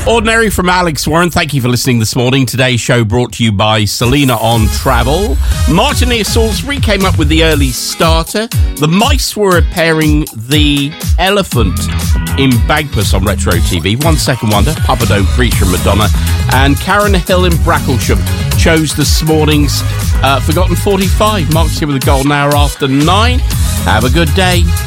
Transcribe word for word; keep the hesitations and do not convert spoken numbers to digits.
Ordinary from Alex Warren. Thank you for listening this morning. Today's show brought to you by Selena on Travel. Martineer Salisbury came up with the early starter. The Mice were repairing the elephant in Bagpuss on Retro T V. One Second Wonder, Papa Don't Preach from Madonna. And Karen Hill in Bracklesham chose this morning's uh, Forgotten forty-five. Mark's here with a golden hour after nine. Have a good day.